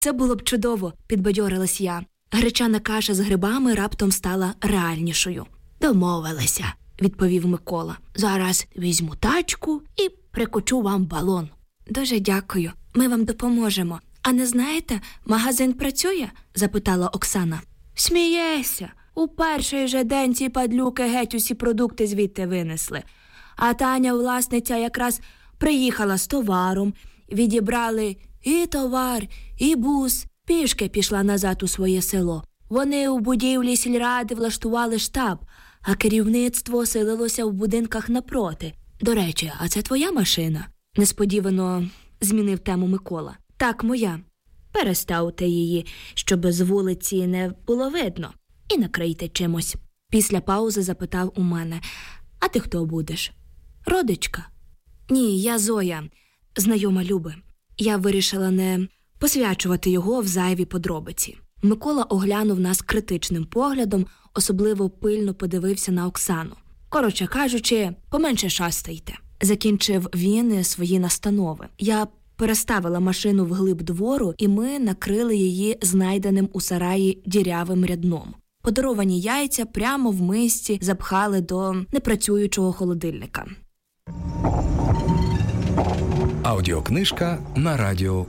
Це було б чудово, підбадьорилась я. Гречана каша з грибами раптом стала реальнішою. Домовилися, відповів Микола. Зараз візьму тачку і прикочу вам балон. Дуже дякую, ми вам допоможемо. А не знаєте, магазин працює? Запитала Оксана. Смієшся. У перший же день ці падлюки геть усі продукти звідти винесли. А Таня, власниця, якраз приїхала з товаром, відібрали і товар, і бус, пішки пішла назад у своє село. Вони у будівлі сільради влаштували штаб, а керівництво селилося в будинках напроти. До речі, а це твоя машина? Несподівано змінив тему Микола. Так, моя. Переставте її, щоб з вулиці не було видно. І накрийте чимось. Після паузи запитав у мене. А ти хто будеш? Родичка? Ні, я Зоя, знайома Люби. Я вирішила не посвячувати його в зайві подробиці. Микола оглянув нас критичним поглядом, особливо пильно подивився на Оксану. Коротше кажучи, поменше шастайте. Закінчив він свої настанови. Я переставила машину вглиб двору, і ми накрили її знайденим у сараї дірявим рядном. Подаровані яйця прямо в мисці запхали до непрацюючого холодильника. Аудіокнижка на радіо.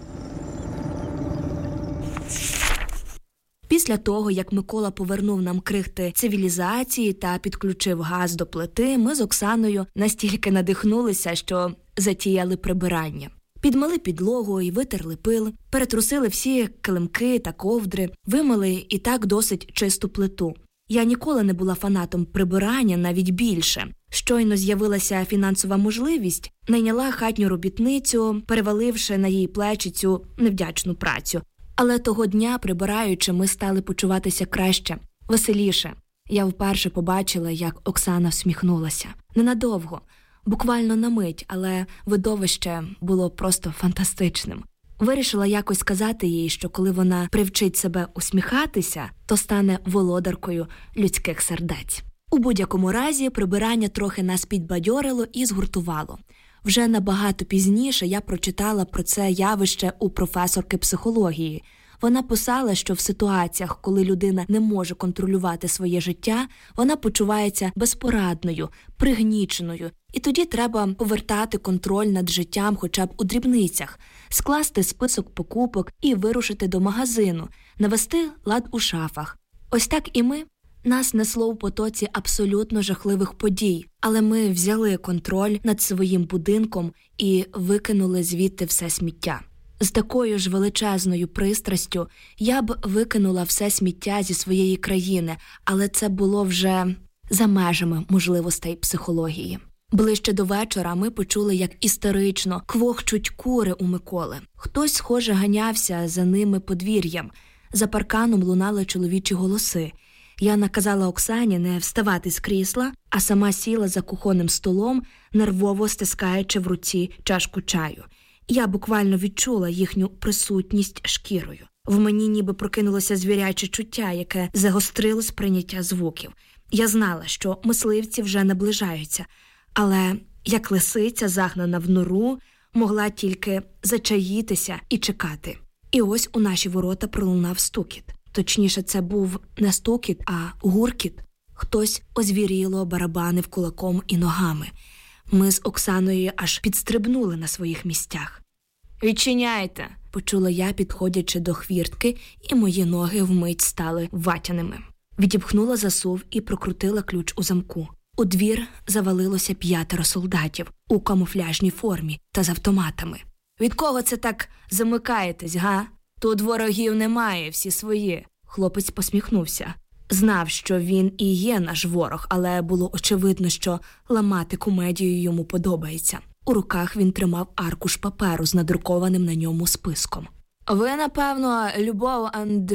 Після того, як Микола повернув нам крихти цивілізації та підключив газ до плити, ми з Оксаною настільки надихнулися, що затіяли прибирання. Підмили підлогу і витерли пил, перетрусили всі килимки та ковдри, вимили і так досить чисту плиту. Я ніколи не була фанатом прибирання, навіть більше. Щойно з'явилася фінансова можливість, найняла хатню робітницю, переваливши на її плечі цю невдячну працю. Але того дня, прибираючи, ми стали почуватися краще, веселіше. Я вперше побачила, як Оксана всміхнулася. Ненадовго, буквально на мить, але видовище було просто фантастичним. Вирішила якось сказати їй, що коли вона привчить себе усміхатися, то стане володаркою людських сердець. У будь-якому разі, прибирання трохи нас підбадьорило і згуртувало. Вже набагато пізніше я прочитала про це явище у професорки психології. Вона писала, що в ситуаціях, коли людина не може контролювати своє життя, вона почувається безпорадною, пригніченою. І тоді треба повертати контроль над життям хоча б у дрібницях, скласти список покупок і вирушити до магазину, навести лад у шафах. Ось так і ми. Нас несло в потоці абсолютно жахливих подій, але ми взяли контроль над своїм будинком і викинули звідти все сміття. З такою ж величезною пристрастю я б викинула все сміття зі своєї країни, але це було вже за межами можливостей психології. Ближче до вечора ми почули, як істерично квохчуть кури у Миколи. Хтось, схоже, ганявся за ними подвір'ям. За парканом лунали чоловічі голоси. Я наказала Оксані не вставати з крісла, а сама сіла за кухонним столом, нервово стискаючи в руці чашку чаю. Я буквально відчула їхню присутність шкірою. В мені ніби прокинулося звіряче чуття, яке загострило сприйняття звуків. Я знала, що мисливці вже наближаються, але, як лисиця, загнана в нору, могла тільки зачаїтися і чекати. І ось у наші ворота пролунав стукіт. Точніше, це був не стукіт, а гуркіт. Хтось озвіріло барабанив кулаком і ногами. Ми з Оксаною аж підстрибнули на своїх місцях. «Відчиняйте!» – почула я, підходячи до хвіртки, і мої ноги вмить стали ватяними. Відіпхнула засув і прокрутила ключ у замку. У двір завалилося 5 солдатів у камуфляжній формі та з автоматами. «Від кого це так замикаєтесь, га? Тут ворогів немає, всі свої». Хлопець посміхнувся. Знав, що він і є наш ворог, але було очевидно, що ламати комедію йому подобається. У руках він тримав аркуш паперу з надрукованим на ньому списком. «Ви, напевно, Любов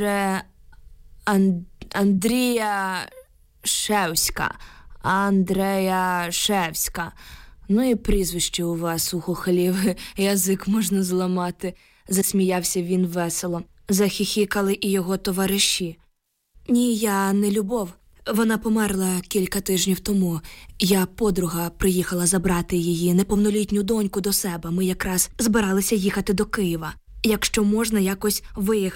Андрія Шевська. Андрея Шевська. Ну і прізвище у вас у хохлів, язик можна зламати», – засміявся він весело. Захихікали і його товариші. «Ні, я не Любов. Вона померла кілька тижнів тому. Я подруга приїхала забрати її неповнолітню доньку до себе. Ми якраз збиралися їхати до Києва. якщо можна якось виїхати